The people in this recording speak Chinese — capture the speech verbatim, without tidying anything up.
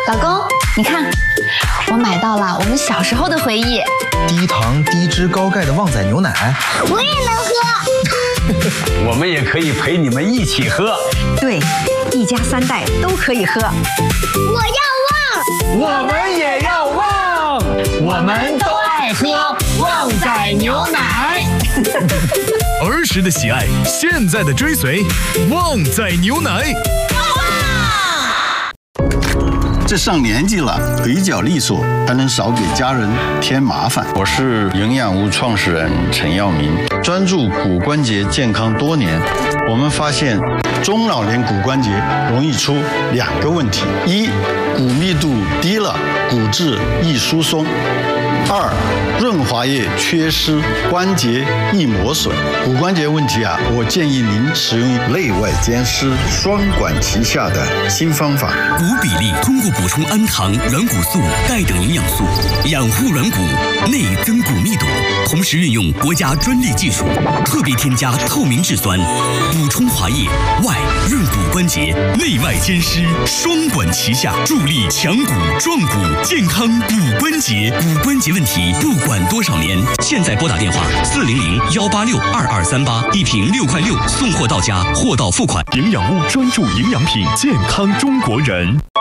老公，你看，我买到了我们小时候的回忆。 低糖、低脂、高钙的旺仔牛奶， 我也能喝。 我们也可以陪你们一起喝。 对，一家三代都可以喝。 我要旺， 我们也要旺，我们都爱喝旺仔牛奶。 儿时的喜爱，现在的追随，旺仔牛奶。 这上年纪了，腿脚利索，还能少给家人添麻烦。 我是营养屋创始人陈耀明，专注骨关节健康多年。我们发现， 中老年骨关节容易出两个问题：一，骨密度低了，骨质易疏松；二，润滑液缺失，关节易磨损。骨关节问题啊，我建议您使用内外兼施、双管齐下的新方法。 骨比例通过补充氨糖、软骨素、钙等营养素，养护软骨，内增骨密度，同时运用国家专利技术，特别添加透明质酸，补充滑液，外润骨关节，内外兼施，双管齐下，助力强骨壮骨，健康骨关节。骨关节问题不管多少年，现在拨打电话四零零幺八六二二三八，一瓶六块六，送货到家，货到付款。 营养屋专注营养品，健康中国人。